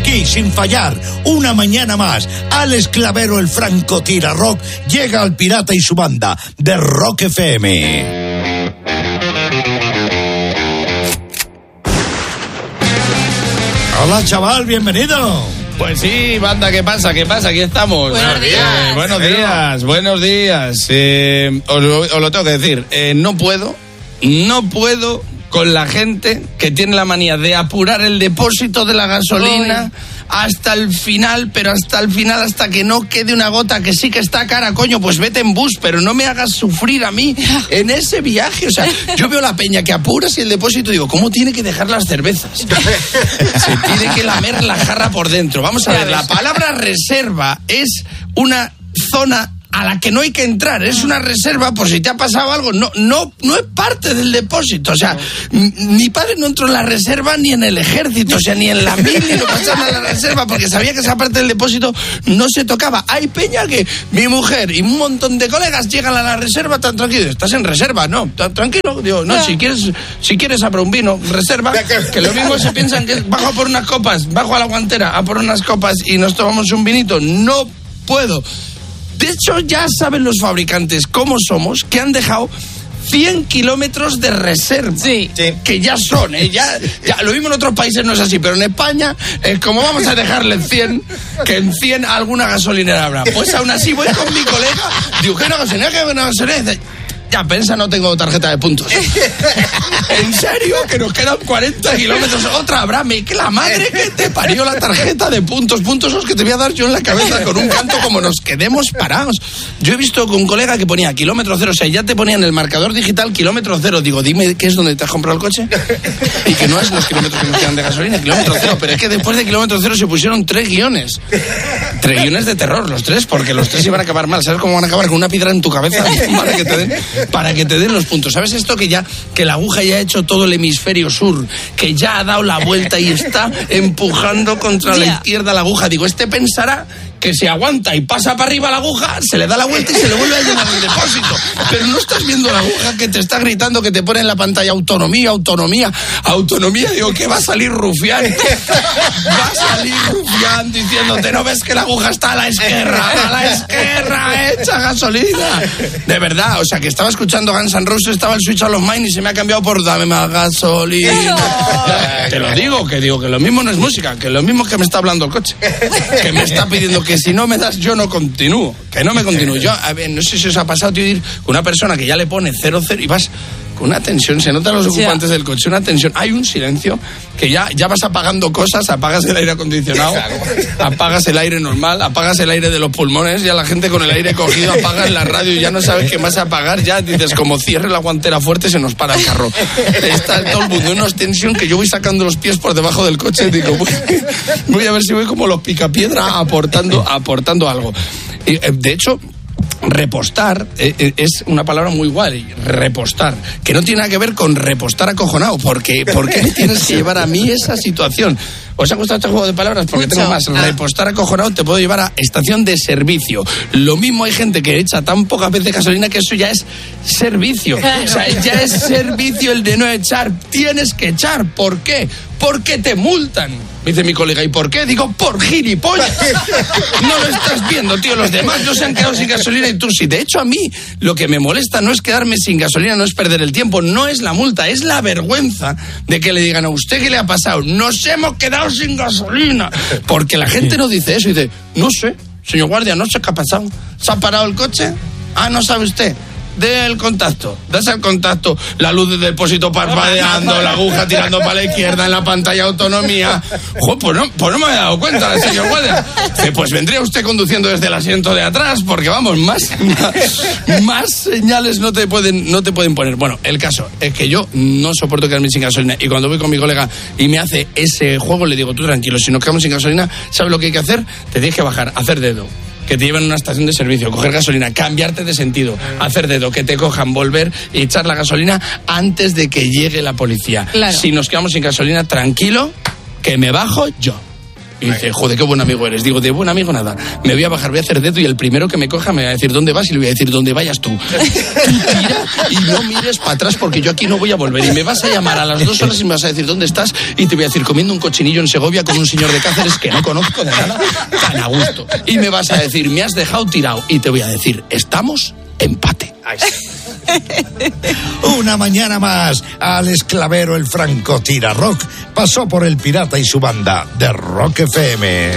Aquí, sin fallar, una mañana más, Alex Clavero, el franco tira rock, llega al Pirata y su banda de Rock FM. Hola, chaval, bienvenido. Pues sí, banda, ¿qué pasa? Aquí estamos. Buenos días. Buenos días. Os lo tengo que decir. No puedo con la gente que tiene la manía de apurar el depósito de la gasolina hasta el final, pero hasta que no quede una gota, que sí que está cara, coño, pues vete en bus, pero no me hagas sufrir a mí en ese viaje. O sea, yo veo la peña que apuras y el depósito, digo, ¿cómo tiene que dejar las cervezas? Se tiene que lamer la jarra por dentro. Vamos a ver, la palabra reserva es una zona a la que no hay que entrar, es una reserva por si te ha pasado algo, no es parte del depósito. O sea, mi padre no entró en la reserva ni en el ejército, o sea, ni en la mili lo pasaron a la reserva porque sabía que esa parte del depósito no se tocaba. Hay peña que mi mujer y un montón de colegas llegan a la reserva tan tranquilos. ¿Estás en reserva? No, tranquilo. Digo, no, si quieres abro un vino, reserva, que lo mismo se piensan que bajo por unas copas, bajo a la guantera a por unas copas y nos tomamos un vinito. No puedo. De hecho, ya saben los fabricantes cómo somos, que han dejado 100 kilómetros de reserva. Sí. Que ya son, ya lo mismo en otros países no es así, pero en España es como vamos a dejarle 100, que en 100 alguna gasolinera habrá. Pues aún así voy con mi colega, digo, ¿qué una gasolinera? Ya, pensa, no tengo tarjeta de puntos. ¿En serio? Que nos quedan 40 kilómetros. Otra habrá, que la madre que te parió la tarjeta de puntos. Puntos los que te voy a dar yo en la cabeza con un canto como nos quedemos parados. Yo he visto con un colega que ponía kilómetro cero, o sea, ya te ponía en el marcador digital kilómetro cero. Digo, dime qué es donde te has comprado el coche. Y que no es los kilómetros que nos quedan de gasolina, kilómetro cero. Pero es que después de kilómetro cero se pusieron 3 guiones. 3 guiones de terror, los 3, porque los 3 iban a acabar mal. ¿Sabes cómo van a acabar? Con una piedra en tu cabeza para que te den los puntos. ¿Sabes esto? Que la aguja ya ha hecho todo el hemisferio sur, que ya ha dado la vuelta y está empujando contra la izquierda la aguja. Digo, pensará que se aguanta y pasa para arriba la aguja, se le da la vuelta y se le vuelve a llenar el depósito. Pero no estás viendo la aguja que te está gritando, que te pone en la pantalla autonomía. Digo, que va a salir rufián. Va a salir rufián diciéndote, ¿no ves que la aguja está a la izquierda, echa gasolina? De verdad, o sea, que estaba escuchando Guns N' Roses, estaba el Switch on los Mine y se me ha cambiado por dame más gasolina. Te lo digo, que lo mismo no es música, que lo mismo es que me está hablando el coche, que me está pidiendo que si no me das yo no continúo, que no me continúo. Yo, a ver, no sé si os ha pasado, tío, ir con una persona que ya le pone 0,0 y vas con una tensión, se notan los ocupantes del coche, una tensión, hay un silencio, que ya vas apagando cosas, apagas el aire acondicionado, apagas el aire normal, apagas el aire de los pulmones, ya la gente con el aire cogido apaga la radio y ya no sabes qué más apagar, ya dices, como cierre la guantera fuerte se nos para el carro. Está todo el mundo en una tensión que yo voy sacando los pies por debajo del coche y digo, voy a ver si voy como los picapiedra aportando algo. Y, de hecho, repostar es una palabra muy guay, repostar, que no tiene nada que ver con repostar acojonado, porque ¿por qué me tienes que llevar a mí esa situación? ¿Os ha gustado este juego de palabras? Porque mucho. Tengo más. Repostar acojonado te puedo llevar a estación de servicio. Lo mismo hay gente que echa tan pocas veces gasolina que eso ya es servicio. O sea, ya es servicio el de no echar. Tienes que echar. ¿Por qué? Porque te multan. Me dice mi colega, ¿y por qué? Digo, por gilipollas. No lo estás viendo, tío. Los demás no se han quedado sin gasolina y tú sí. De hecho, a mí lo que me molesta no es quedarme sin gasolina, no es perder el tiempo, no es la multa, es la vergüenza de que le digan a usted qué le ha pasado. Nos hemos quedado sin gasolina. Porque la gente no dice eso y dice, no sé, señor guardia, no sé qué ha pasado. ¿Se ha parado el coche? Ah, no sabe usted. Dé el contacto, das el contacto, la luz del depósito parpadeando, la aguja tirando para la izquierda en la pantalla autonomía. Joder, pues no me había dado cuenta, señor guardia. Pues vendría usted conduciendo desde el asiento de atrás, porque vamos, más señales no te pueden poner. Bueno, el caso es que yo no soporto quedarme sin gasolina y cuando voy con mi colega y me hace ese juego le digo, tú tranquilo, si nos quedamos sin gasolina, ¿sabes lo que hay que hacer? Te tienes que bajar, hacer dedo, que te lleven a una estación de servicio, coger gasolina, cambiarte de sentido, hacer dedo, que te cojan, volver y echar la gasolina antes de que llegue la policía. Claro. Si nos quedamos sin gasolina, tranquilo, que me bajo yo. Y dice, joder, qué buen amigo eres. Digo, de buen amigo nada. Me voy a bajar, voy a hacer dedo y el primero que me coja me va a decir dónde vas y le voy a decir dónde vayas tú. Tú tira y no mires para atrás porque yo aquí no voy a volver. Y me vas a llamar a las 2 horas y me vas a decir dónde estás y te voy a decir comiendo un cochinillo en Segovia con un señor de Cáceres que no conozco de nada, tan a gusto. Y me vas a decir, me has dejado tirado. Y te voy a decir, estamos empate. Una mañana más, Alex Clavero, el francotirador, pasó por el pirata y su banda de Rock FM.